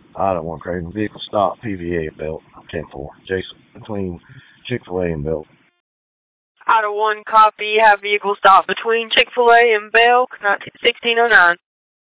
Item 1 Craven. Vehicle stop, PVA at Belt, 10-4. Jason, between Chick-fil-A and Belt. Item 1 copy, have vehicle stop between Chick-fil-A and Bell, 1609.